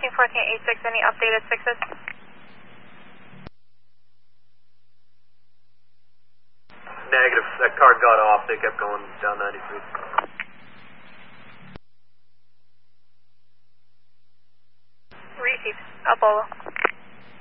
1486, any updated sixes? Negative. That car got off. They kept going down 93. Received. Apollo.